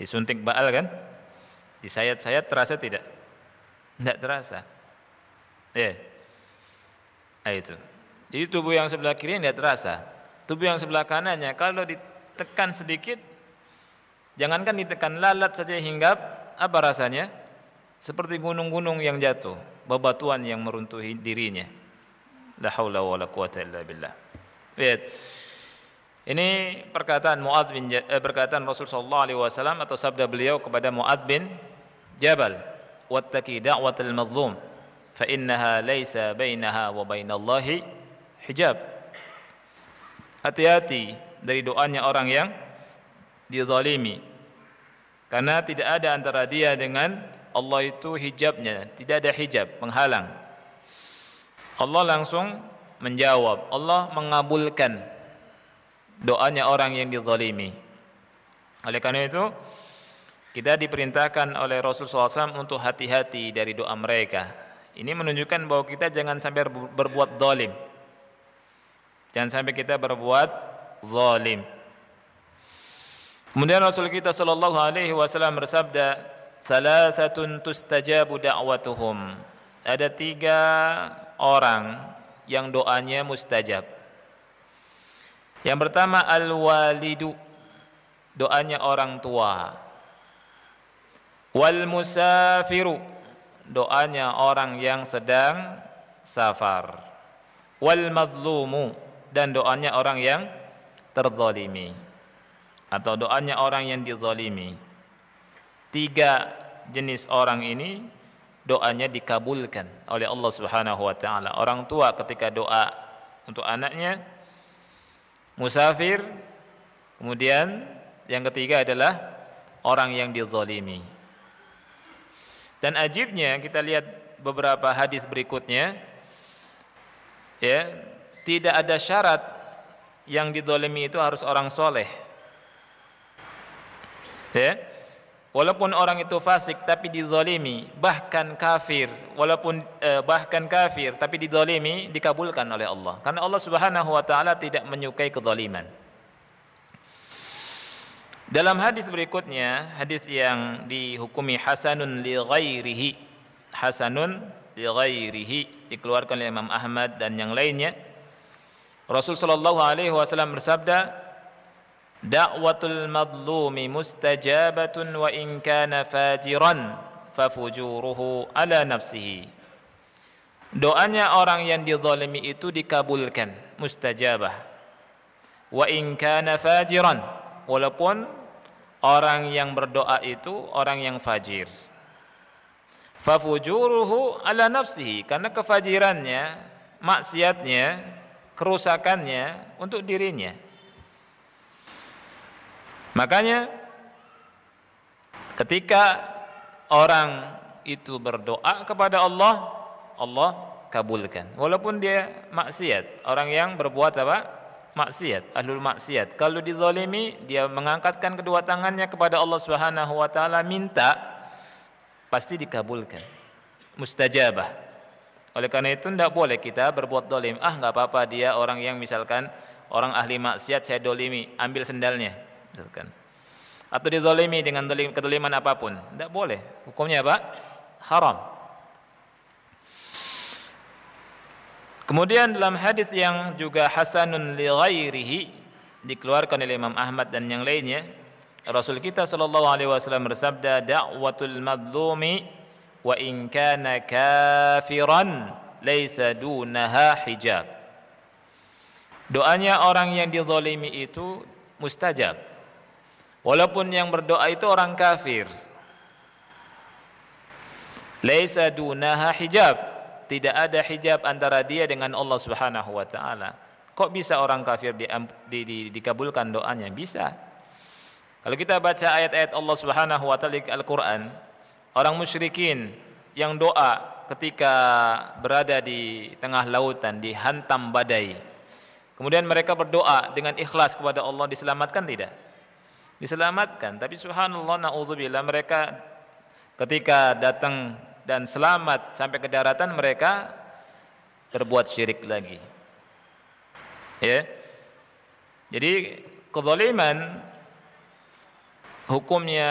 Disuntik baal kan? Disayat-sayat terasa tidak? Tidak terasa. Ya. Nah, itu. Jadi tubuh yang sebelah kiri tidak terasa. Tubuh yang sebelah kanannya kalau ditekan sedikit, jangankan ditekan, lalat saja hinggap, apa rasanya? Seperti gunung-gunung yang jatuh, bebatuan yang meruntuhi dirinya. La haula wala quwata illa billah. Lihat. Ini perkataan perkataan Rasul sallallahu alaihi wasallam atau sabda beliau kepada Muadz bin Jabal, "Wattaqi da'watal mazlum, fa innaha laisa bainaha wa bainallahi hijab." Hati-hati dari doanya orang yang dizalimi, karena tidak ada antara dia dengan Allah itu hijabnya, tidak ada hijab penghalang. Allah langsung menjawab, Allah mengabulkan doanya orang yang dizalimi. Oleh karena itu, kita diperintahkan oleh Rasulullah SAW untuk hati-hati dari doa mereka. Ini menunjukkan bahwa kita jangan sampai berbuat zalim. Jangan sampai kita berbuat zalim. Kemudian Rasul kita sallallahu alaihi wasallam bersabda, "Salasatun tustajabu da'watuhum." Ada 3 orang yang doanya mustajab. Yang pertama al-walidu, doanya orang tua. Wal musafiru, doanya orang yang sedang safar. Wal madlumu, dan doanya orang yang terzalimi atau doanya orang yang dizalimi. 3 jenis orang ini doanya dikabulkan oleh Allah Subhanahu wa taala. Orang tua ketika doa untuk anaknya, musafir, kemudian yang ketiga adalah orang yang dizalimi. Dan ajibnya kita lihat beberapa hadis berikutnya, ya, tidak ada syarat yang dizalimi itu harus orang soleh. Ya, walaupun orang itu fasik tapi dizalimi, bahkan kafir, bahkan kafir tapi dizalimi, dikabulkan oleh Allah. Karena Allah Subhanahu wa taala tidak menyukai kezaliman. Dalam hadis berikutnya, hadis yang dihukumi hasanun li ghairihi, hasanun li ghairihi, dikeluarkan oleh Imam Ahmad dan yang lainnya. Rasul sallallahu alaihi wasallam bersabda, "Da'watul madlumi mustajabatun wa in kana fajiran fa fujuruhu ala nafsihi." Doanya orang yang dizalimi itu dikabulkan, mustajabah. Wa in kana fajiran, walaupun orang yang berdoa itu orang yang fajir. Fa fujuruhu ala nafsihi, karena kefajirannya, maksiatnya, kerusakannya untuk dirinya. Makanya ketika orang itu berdoa kepada Allah, Allah kabulkan walaupun dia maksiat. Orang yang berbuat apa? Maksiat, ahlul maksiat. Kalau dizalimi, dia mengangkatkan kedua tangannya kepada Allah Subhanahu wa taala, minta, pasti dikabulkan. Mustajabah. Oleh karena itu tidak boleh kita berbuat zalim. Enggak apa-apa, dia orang yang misalkan orang ahli maksiat, saya zalimi, ambil sendalnya misalkan. Atau dizalimi dengan kezaliman apapun, tidak boleh. Hukumnya apa? Haram. Kemudian dalam hadis yang juga hasanun li ghairihi, dikeluarkan oleh Imam Ahmad dan yang lainnya, Rasul kita sallallahu alaihi wasallam bersabda, "Da'watul madlumi wa in kana kafiran laisa dunaha hijab." Doanya orang yang dizalimi itu mustajab, walaupun yang berdoa itu orang kafir. Laisa dunaha hijab, tidak ada hijab antara dia dengan Allah Subhanahu wa taala. Kok bisa orang kafir dikabulkan doanya? Bisa. Kalau kita baca ayat-ayat Allah Subhanahu wa taala di Al-Qur'an, orang musyrikin yang doa ketika berada di tengah lautan, dihantam badai. Kemudian mereka berdoa dengan ikhlas kepada Allah, diselamatkan tidak? Diselamatkan. Tapi subhanallah, naudzubillah, mereka ketika datang dan selamat sampai ke daratan, mereka berbuat syirik lagi. Ya. Jadi kezaliman hukumnya